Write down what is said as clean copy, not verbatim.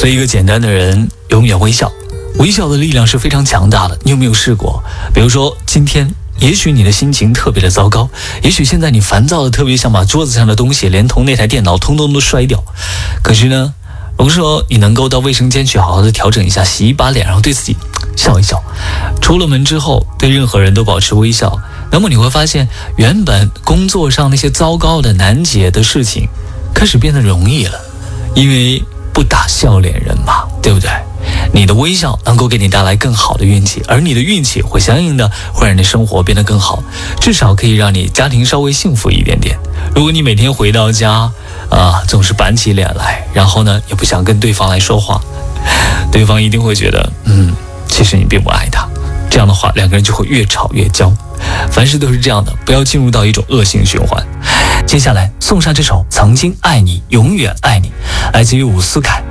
做一个简单的人，永远微笑。微笑的力量是非常强大的，你有没有试过？比如说今天也许你的心情特别的糟糕，也许现在你烦躁的特别想把桌子上的东西连同那台电脑通通都摔掉。可是呢，如果说你能够到卫生间去好好的调整一下，洗一把脸，然后对自己笑一笑，出了门之后对任何人都保持微笑，那么你会发现原本工作上那些糟糕的难解的事情开始变得容易了，因为不打笑脸人嘛，对不对？你的微笑能够给你带来更好的运气，而你的运气会相应的会让你的生活变得更好，至少可以让你家庭稍微幸福一点点。如果你每天回到家总是板起脸来，然后呢也不想跟对方来说话，对方一定会觉得其实你并不爱他，这样的话两个人就会越吵越僵。凡事都是这样的，不要进入到一种恶性循环。接下来送上这首《曾经爱你永远爱你》，来自于伍思凯。